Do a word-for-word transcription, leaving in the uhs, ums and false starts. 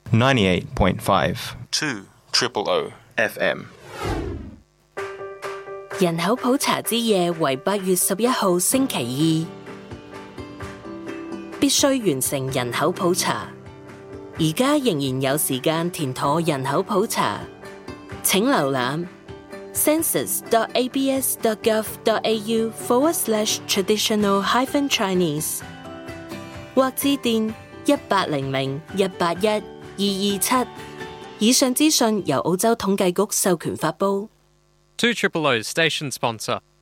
ninety-eight point five two triple O F M。 人口普查之夜為八月十一號星期二，必須完成人口普查。而家仍然有時間填妥人口普查，請瀏覽 census dot a b s dot gov dot a u forward slash traditional hyphen Chinese 或致電一八零零一八一二二七。以上資訊由澳洲統計局授權發布。 two triple O station sponsor.